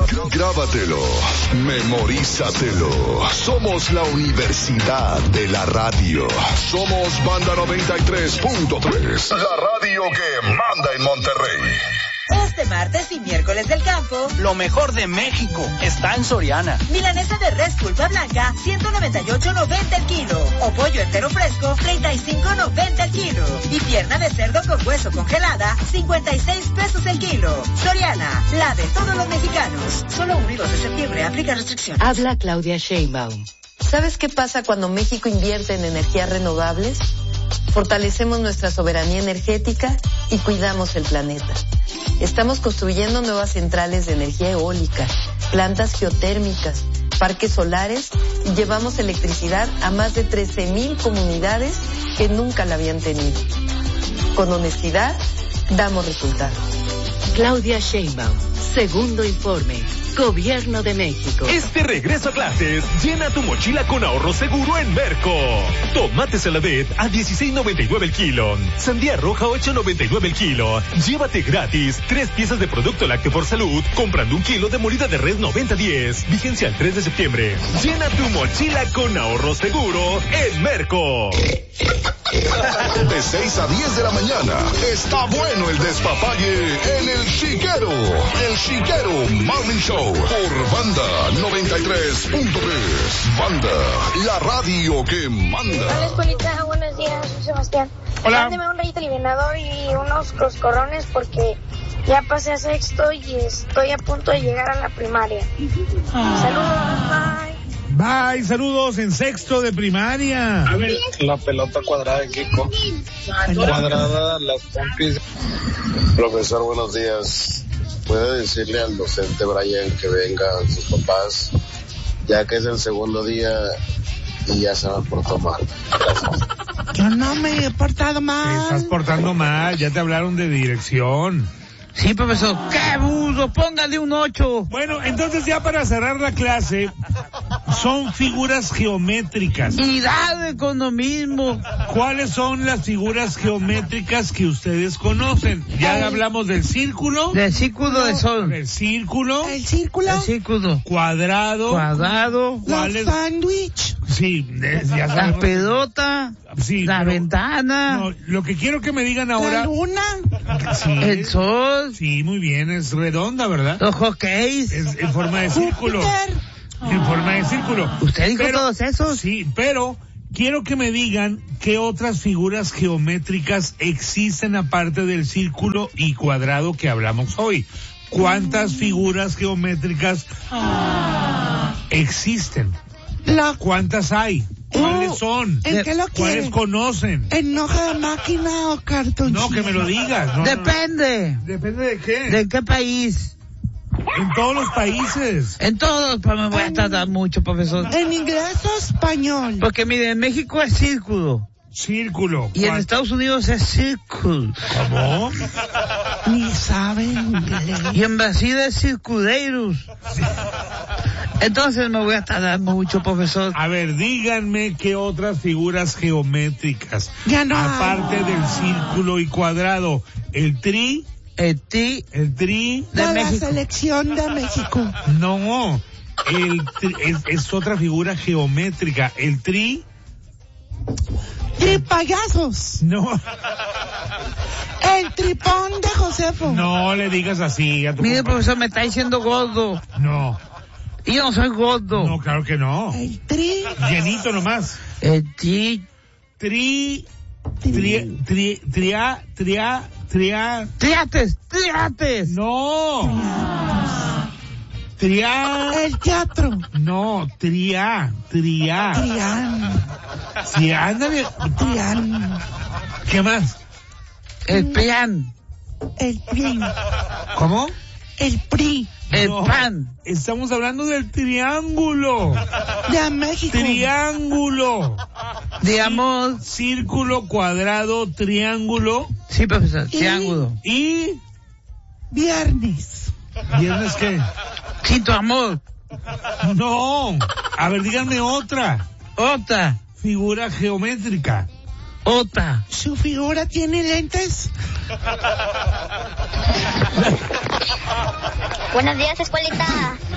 Grábatelo, memorízatelo. Somos la Universidad de la Radio. Somos Banda 93.3, la radio que manda en Monterrey. Este martes y miércoles del campo, lo mejor de México está en Soriana. Milanesa de res pulpa blanca, 198.90 el kilo. O pollo entero fresco, 35.90 el kilo. Y pierna de cerdo con hueso congelada, 56 pesos el kilo. Soriana, la de todos los mexicanos. Solo 1 y 2 de septiembre, aplica restricciones. Habla Claudia Sheinbaum. ¿Sabes qué pasa cuando México invierte en energías renovables? Fortalecemos nuestra soberanía energética y cuidamos el planeta. Estamos construyendo nuevas centrales de energía eólica, plantas geotérmicas, parques solares y llevamos electricidad a más de 13,000 comunidades que nunca la habían tenido. Con honestidad, damos resultados. Claudia Sheinbaum, segundo informe. Gobierno de México. Este regreso a clases, llena tu mochila con ahorro seguro en Merco. Tomate Saladet a 16.99 el kilo. Sandía roja 8.99 el kilo. Llévate gratis 3 piezas de producto lácteo por salud comprando 1 kilo de molida de res 90-10. Vigencia el 3 de septiembre. Llena tu mochila con ahorro seguro en Merco. De 6 a 10 de la mañana, está bueno el despapalle en El Chiquero. El Chiquero Morning Show por Banda 93.3. Banda, la radio que manda. Hola, escuelita, buenos días, soy Sebastián. Hola. Mándeme un rayito aliviador y unos coscorrones porque ya pasé a sexto y estoy a punto de llegar a la primaria. Saludos, bye. Bye, saludos en sexto de primaria. A ver, la pelota cuadrada de Kiko. Cuadrada, las pompis. Profesor, buenos días. ¿Puede decirle al docente Brian que vengan sus papás, ya que es el segundo día y ya se van por tomar? Gracias. Yo no me he portado mal. Te estás portando mal, ya te hablaron de dirección. Sí, profesor. ¡Qué buzo! Póngale un 8. Bueno, entonces ya para cerrar la clase, son figuras geométricas. Y da de economismo. ¿Cuáles son las figuras geométricas que ustedes conocen? Ya hablamos del círculo. Del círculo de sol. El círculo. El círculo. El círculo. Cuadrado. Cuadrado. Los sándwich. Sí, ya sabemos. La pelota. Sí, la ventana. No, lo que quiero que me digan ahora. La luna. Sí, el sol. Sí, muy bien, es redonda, ¿verdad? Los hockeys. Es en forma de círculo. En forma de círculo. ¿Usted dijo todos esos? Sí, pero quiero que me digan qué otras figuras geométricas existen aparte del círculo y cuadrado que hablamos hoy. ¿Cuántas figuras geométricas existen? ¿Cuántas hay? ¿Cuáles son? ¿En qué lo ¿Cuáles conocen? ¿En hoja de máquina o cartón? No, que me lo digas. No, Depende. No. ¿Depende de qué? ¿De qué país? En todos los países. En todos, pero me voy a tardar mucho, profesor. ¿En inglés o español? Porque mire, en México es círculo. Círculo. Y en Estados Unidos es círculo. ¿Cómo? Ni saben inglés. Y en Brasil es circuleiros. Sí. Entonces me voy a tardar mucho, profesor. A ver, díganme qué otras figuras geométricas. Ya no. Aparte del círculo y cuadrado. El tri. El tri de México. La selección de México. No, es otra figura geométrica. El tri. Tripayasos. No. El tripón de Josefo. No le digas así a tu Mire, compadre. profesor, me está diciendo gordo. No. Y yo no soy gordo. No, claro que no. El tri. Llenito nomás. El tri. Triates. No. El teatro. No, Trián. Sí, ándale. Trián. ¿Qué más? El PRIAN. El PRI. ¿Cómo? El PRI. El PAN. Estamos hablando del triángulo. De México. Triángulo. Digamos. Círculo, cuadrado, triángulo. Sí, profesor, triángulo. Y... Viernes. ¿Viernes qué? Quinto amor. No. A ver, díganme otra. Otra. Figura geométrica. Otra. ¿Su figura tiene lentes? Buenos días, escuelita.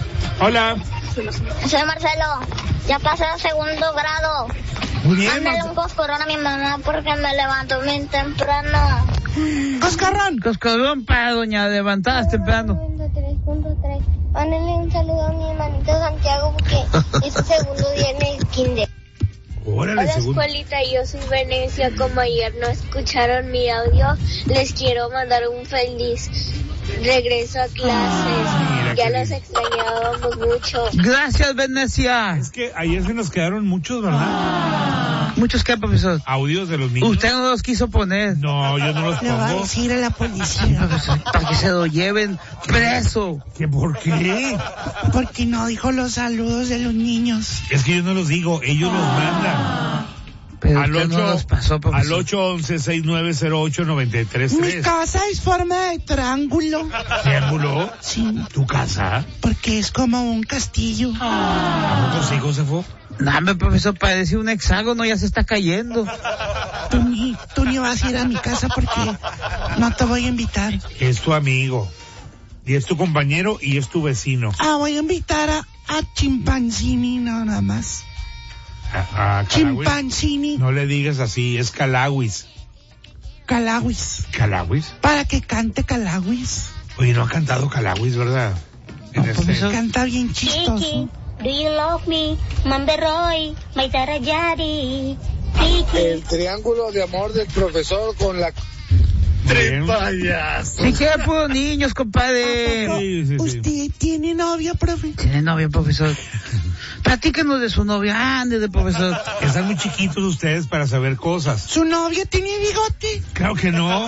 Hola. Soy Marcelo, ya pasé el segundo grado. Muy bien, Mándale un coscorrón a mi mamá porque me levanto bien temprano. Coscorrón para doña levantadas temprano. 93.3. Mándale un saludo a mi hermanito Santiago porque es su segundo día en el kinder. Órale, Hola, escuelita, yo soy Venecia. Como ayer no escucharon mi audio, les quiero mandar un feliz regreso a clases. Ya los extrañábamos mucho. Gracias, Venecia. Es que ayer se nos quedaron muchos, ¿verdad? ¿Muchos qué, profesor? Audios de los niños. Usted no los quiso poner. No, yo no los Le va a pongo. decir a la policía. Para que se lo lleven preso. ¿Qué por qué? Porque no dijo los saludos de los niños. Es que yo no los digo, ellos los mandan. Pero Al usted 8, no los pasó, profesor. al 811-6908-933. Mi casa es forma de triángulo. ¿Triángulo? Sí, ¿Tu casa? porque es como un castillo. ¿A poco sí, Josefo? No, hombre, profesor, parece un hexágono, ya se está cayendo. Tú ni vas a ir a mi casa porque no te voy a invitar. Es tu amigo. Y es tu compañero y es tu vecino. Voy a invitar a Chimpanzini nada más. A Calawis. Chimpanzini. No le digas así, es Calawis. Calawis. ¿Calawis? Para que cante Calawis. Oye, no ha cantado Calawis, ¿verdad? Canta bien chistoso. Kiki, do you love me? Mamberroy, Maitarayari. El triángulo de amor del profesor con la... Bien. Sí, que puros niños, compadre. Sí. ¿Usted tiene novia, profe? ¿Tiene novia, profesor? Platíquenos de su novia, ande de profesor. Están muy chiquitos ustedes para saber cosas. ¿Su novia tiene bigote? Claro que no.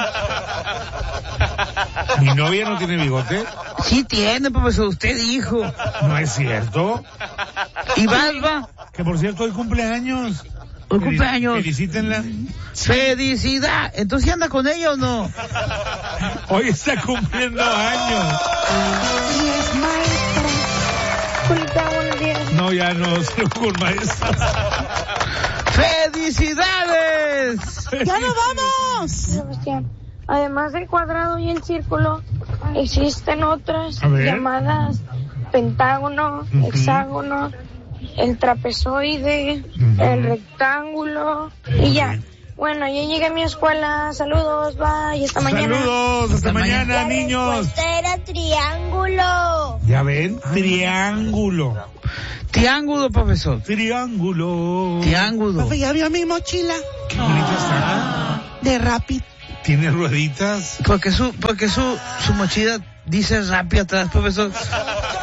¿Mi novia no tiene bigote? Sí tiene, profesor, usted dijo. No es cierto. ¿Y barba? Que por cierto, hoy cumpleaños. Hoy cumpleaños. Felicítenla. ¡Felicidad! ¿Entonces anda con ella o no? Hoy está cumpliendo años. Y es maestra. Julita, buenos días. No, ya no, solo con maestros. ¡Felicidades! ¡Ya nos vamos! Sebastián, además del cuadrado y el círculo, existen otras A ver. llamadas pentágono, hexágono, el trapezoide, el rectángulo y ya. Bueno, ya llegué a mi escuela. Saludos, bye, hasta mañana. Saludos, hasta mañana, niños. Era triángulo. Ya ven, triángulo. Triángulo, profesor. Triángulo. Triángulo. Profe, ¿ya vio mi mochila? Qué bonita está. De Rapid. Tiene rueditas. Porque su mochila dice rápido atrás, profesor.